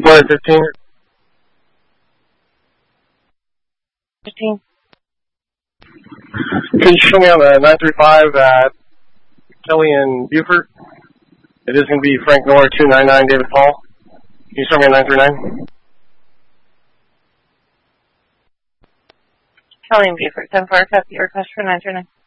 15. 15. Can you show me on the 935 at Kelly and Buford? It is going to be Frank Miller 299 David Paul. Can you show me on 939? Kelly and Buford, 10-4, copy your request for 939.